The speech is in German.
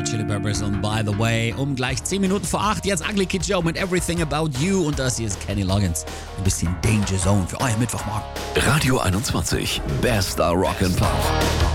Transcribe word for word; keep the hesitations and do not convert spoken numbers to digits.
Hot Chili Peppers und By the Way. Um gleich zehn Minuten vor acht, jetzt Ugly Kid Joe mit Everything About You. Und das hier ist Kenny Loggins. Ein bisschen Danger Zone für euer Mittwochmorgen. Radio einundzwanzig, bester Rock and Pop.